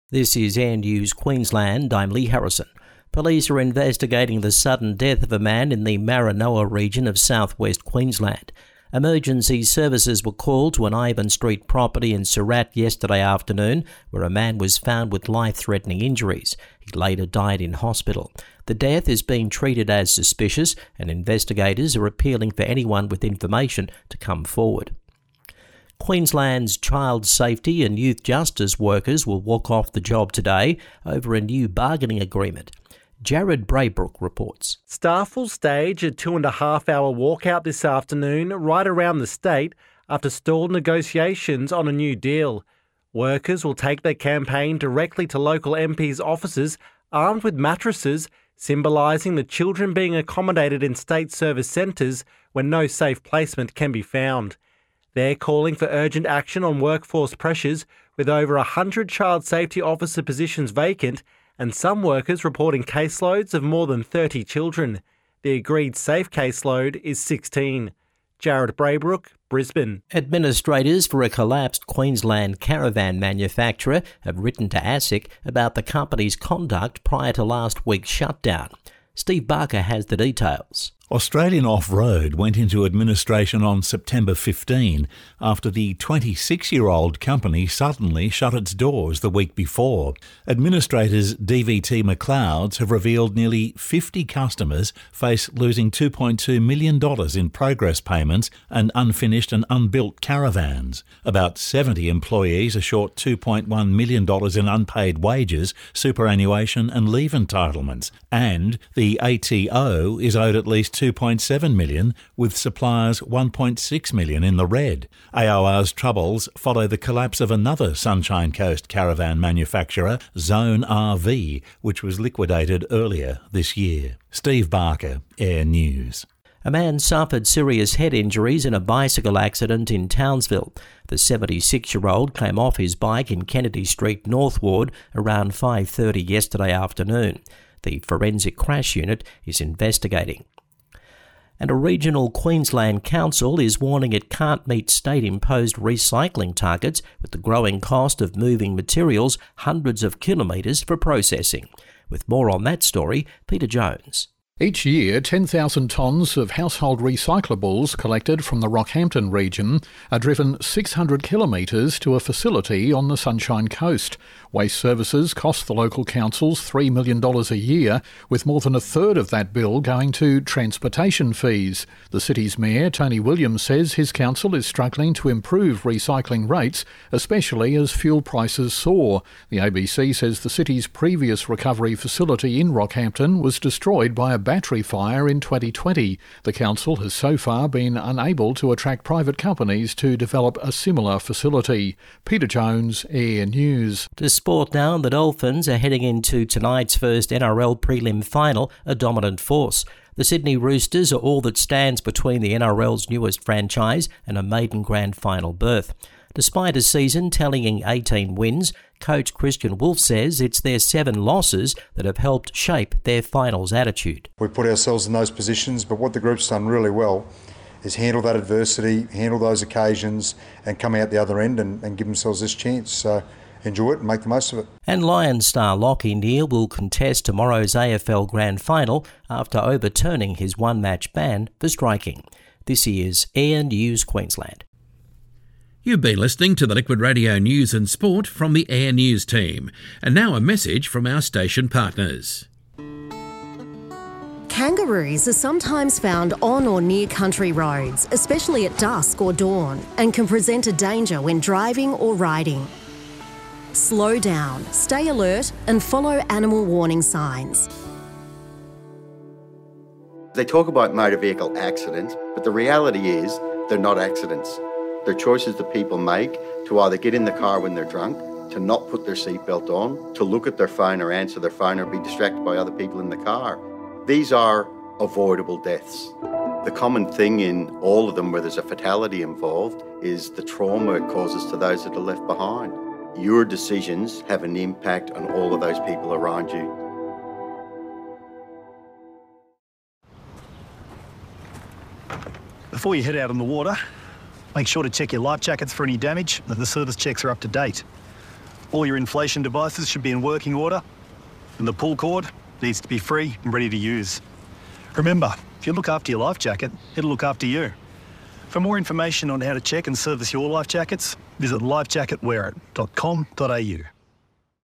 This is Air News Queensland. I'm Lee Harrison. Police are investigating the sudden death of a man in the Maranoa region of southwest Queensland. Emergency services were called to an Ivan Street property in Surat yesterday afternoon, where a man was found with life-threatening injuries. He later died in hospital. The death is being treated as suspicious, and investigators are appealing for anyone with information to come forward. Queensland's child safety and youth justice workers will walk off the job today over a new bargaining agreement. Jared Braybrook reports. Staff will stage a 2.5-hour walkout this afternoon right around the state after stalled negotiations on a new deal. Workers will take their campaign directly to local MPs' offices armed with mattresses, symbolising the children being accommodated in state service centres when no safe placement can be found. They're calling for urgent action on workforce pressures, with over 100 child safety officer positions vacant and some workers reporting caseloads of more than 30 children. The agreed safe caseload is 16. Jared Braybrook, Brisbane. Administrators for a collapsed Queensland caravan manufacturer have written to ASIC about the company's conduct prior to last week's shutdown. Steve Barker has the details. Australian Off-Road went into administration on September 15 after the 26-year-old company suddenly shut its doors the week before. Administrators DVT McLeod's have revealed nearly 50 customers face losing $2.2 million in progress payments and unfinished and unbuilt caravans. About 70 employees are short $2.1 million in unpaid wages, superannuation and leave entitlements. And the ATO is owed at least $2.7 million, with suppliers $1.6 million in the red. AOR's troubles follow the collapse of another Sunshine Coast caravan manufacturer, Zone RV, which was liquidated earlier this year. Steve Barker, Air News. A man suffered serious head injuries in a bicycle accident in Townsville. The 76-year-old came off his bike in Kennedy Street, North Ward, around 5:30 yesterday afternoon. The forensic crash unit is investigating. And a regional Queensland council is warning it can't meet state-imposed recycling targets with the growing cost of moving materials hundreds of kilometres for processing. With more on that story, Peter Jones. Each year, 10,000 tonnes of household recyclables collected from the Rockhampton region are driven 600 kilometres to a facility on the Sunshine Coast. Waste services cost the local councils $3 million a year, with more than a third of that bill going to transportation fees. The city's mayor, Tony Williams, says his council is struggling to improve recycling rates, especially as fuel prices soar. The ABC says the city's previous recovery facility in Rockhampton was destroyed by a battery fire in 2020. The council has so far been unable to attract private companies to develop a similar facility. Peter Jones, Air News. To sport now, the Dolphins are heading into tonight's first NRL prelim final, a dominant force. The Sydney Roosters are all that stands between the NRL's newest franchise and a maiden grand final berth. Despite a season tallying 18 wins, coach Christian Wolf says it's their 7 losses that have helped shape their finals attitude. We put ourselves in those positions, but what the group's done really well is handle that adversity, handle those occasions and come out the other end and give themselves this chance. So enjoy it and make the most of it. And Lions star Lachie Neale will contest tomorrow's AFL Grand Final after overturning his one-match ban for striking. This is Air News Queensland. You've been listening to the Liquid Radio News and Sport from the Air News team. And now a message from our station partners. Kangaroos are sometimes found on or near country roads, especially at dusk or dawn, and can present a danger when driving or riding. Slow down, stay alert, and follow animal warning signs. They talk about motor vehicle accidents, but the reality is they're not accidents. They're choices that people make to either get in the car when they're drunk, to not put their seatbelt on, to look at their phone or answer their phone or be distracted by other people in the car. These are avoidable deaths. The common thing in all of them where there's a fatality involved is the trauma it causes to those that are left behind. Your decisions have an impact on all of those people around you. Before you head out on the water, make sure to check your life jackets for any damage and that the service checks are up to date. All your inflation devices should be in working order, and the pull cord needs to be free and ready to use. Remember, if you look after your life jacket, it'll look after you. For more information on how to check and service your life jackets, visit lifejacketwearit.com.au.